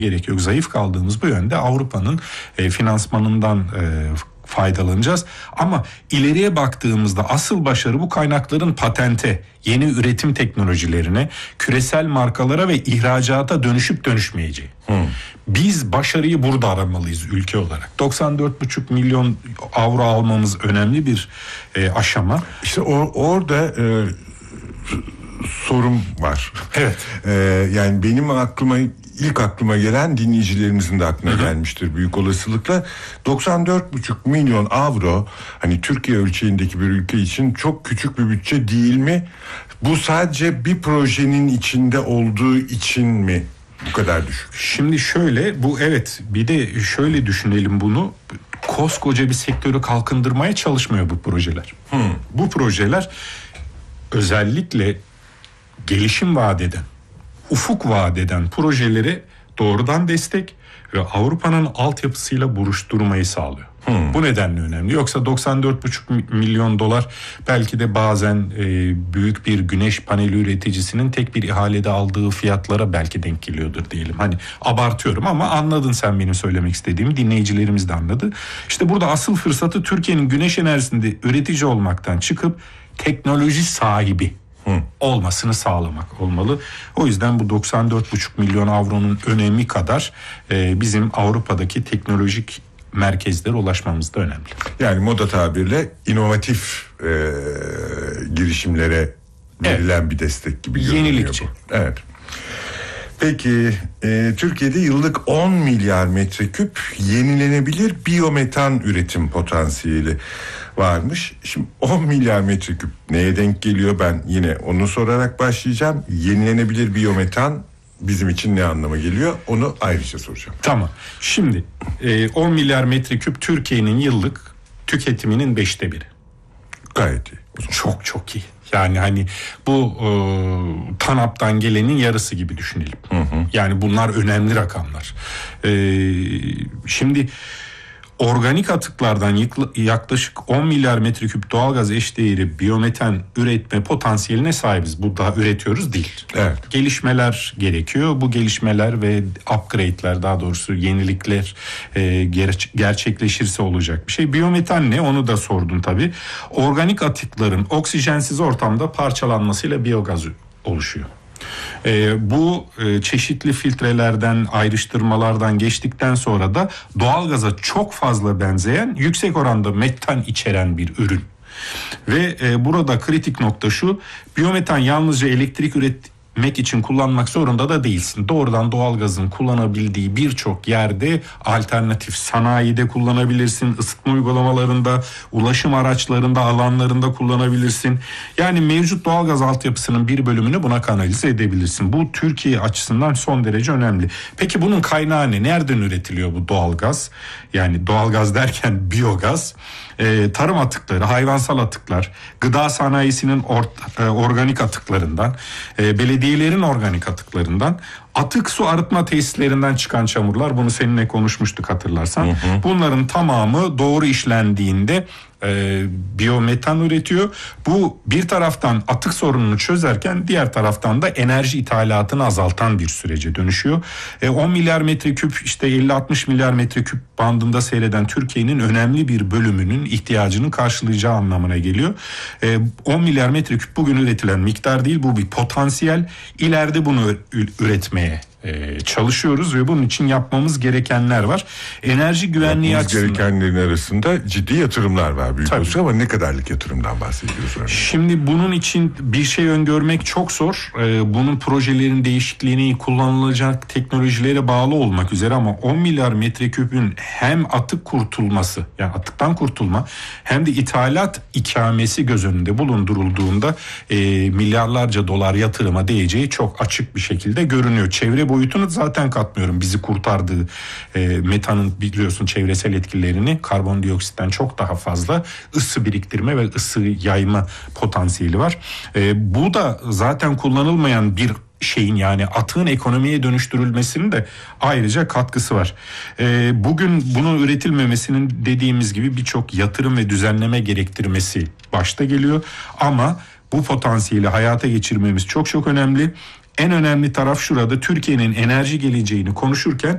gerekiyor. Zayıf kaldığımız bu yönde Avrupa'nın finansmanından faydalanacağız. Ama ileriye baktığımızda asıl başarı bu kaynakların patente, yeni üretim teknolojilerine, küresel markalara ve ihracata dönüşüp dönüşmeyeceği. Biz başarıyı burada aramalıyız ülke olarak. 94,5 milyon avro almamız önemli bir aşama. İşte orada sorun var. Evet. Yani benim ilk aklıma gelen, dinleyicilerimizin de aklına gelmiştir büyük olasılıkla. 94,5 milyon avro, hani Türkiye ölçeğindeki bir ülke için çok küçük bir bütçe değil mi? Bu sadece bir projenin içinde olduğu için mi bu kadar düşük? Şimdi şöyle, bu evet, bir de şöyle düşünelim bunu. Koskoca bir sektörü kalkındırmaya çalışmıyor bu projeler. Bu projeler özellikle gelişim vaat eden, ufuk vaat eden projelere doğrudan destek ve Avrupa'nın altyapısıyla buruşturmayı sağlıyor. Bu nedenle önemli. Yoksa 94,5 milyon dolar belki de bazen büyük bir güneş paneli üreticisinin tek bir ihalede aldığı fiyatlara belki denk geliyordur diyelim. Hani abartıyorum ama anladın sen benim söylemek istediğimi, dinleyicilerimiz de anladı. İşte burada asıl fırsatı Türkiye'nin güneş enerjisinde üretici olmaktan çıkıp teknoloji sahibi olmasını sağlamak olmalı. O yüzden bu 94,5 milyon avronun önemi kadar bizim Avrupa'daki teknolojik merkezlere ulaşmamız da önemli. Yani moda tabirle inovatif girişimlere verilen bir destek gibi görünüyor. Yenilikçi. Evet. Peki Türkiye'de yıllık 10 milyar metreküp yenilenebilir biyometan üretim potansiyeli varmış. Şimdi 10 milyar metreküp neye denk geliyor, ben yine onu sorarak başlayacağım. Yenilenebilir biyometan bizim için ne anlama geliyor, onu ayrıca soracağım. Tamam. Şimdi 10 milyar metreküp Türkiye'nin yıllık tüketiminin 1/5. Gayet iyi. Çok çok iyi. Yani hani bu TANAP'tan gelenin yarısı gibi düşünelim. Yani bunlar önemli rakamlar. Şimdi organik atıklardan yaklaşık 10 milyar metreküp doğalgaz eşdeğeri biyometan üretme potansiyeline sahibiz. Bu daha üretiyoruz değil. Evet. Gelişmeler gerekiyor. Bu gelişmeler ve upgrade'ler, daha doğrusu yenilikler gerçekleşirse olacak bir şey. Biyometan ne? Onu da sordun tabii. Organik atıkların oksijensiz ortamda parçalanmasıyla biyogaz oluşuyor. Bu çeşitli filtrelerden, ayrıştırmalardan geçtikten sonra da doğalgaza çok fazla benzeyen, yüksek oranda metan içeren bir ürün. Ve burada kritik nokta şu: biyometan yalnızca elektrik üretmek için kullanmak zorunda da değilsin. Doğrudan doğalgazın kullanabildiği birçok yerde, alternatif sanayide kullanabilirsin, ısıtma uygulamalarında, ulaşım araçlarında, alanlarında kullanabilirsin. Yani mevcut doğalgaz altyapısının bir bölümünü buna kanalize edebilirsin. Bu Türkiye açısından son derece önemli. Peki bunun kaynağı ne? Nereden üretiliyor bu doğalgaz? Yani doğalgaz derken biyogaz. Tarım atıkları, hayvansal atıklar, gıda sanayisinin organik atıklarından, belediyelerin organik atıklarından, atık su arıtma tesislerinden çıkan çamurlar, bunu seninle konuşmuştuk hatırlarsan. Bunların tamamı doğru işlendiğinde biyometan üretiyor. Bu bir taraftan atık sorununu çözerken diğer taraftan da enerji ithalatını azaltan bir sürece dönüşüyor. 10 milyar metreküp, işte 50-60 milyar metreküp bandında seyreden Türkiye'nin önemli bir bölümünün ihtiyacını karşılayacağı anlamına geliyor. 10 milyar metreküp bugün üretilen miktar değil, bu bir potansiyel. İleride bunu üretmeye çalışıyoruz ve bunun için yapmamız gerekenler var. Enerji güvenliği açısından. Gerekenlerin arasında ciddi yatırımlar var büyük ölçüde, ama ne kadarlık yatırımdan bahsediyoruz? Şimdi bunun için bir şey öngörmek çok zor. Bunun projelerin değişikliğine, kullanılacak teknolojilere bağlı olmak üzere, ama 10 milyar metreküpün hem atık kurtulması, yani atıktan kurtulma, hem de ithalat ikamesi göz önünde bulundurulduğunda milyarlarca dolar yatırıma değeceği çok açık bir şekilde görünüyor. Çevre boyutunu zaten katmıyorum. Bizi kurtardığı metanın biliyorsun çevresel etkilerini, karbondioksitten çok daha fazla ısı biriktirme ve ısı yayma potansiyeli var. Bu da zaten kullanılmayan bir şeyin, yani atığın ekonomiye dönüştürülmesinin de ayrıca katkısı var. Bugün bunun üretilmemesinin dediğimiz gibi birçok yatırım ve düzenleme gerektirmesi başta geliyor. Ama bu potansiyeli hayata geçirmemiz çok çok önemli. En önemli taraf şurada: Türkiye'nin enerji geleceğini konuşurken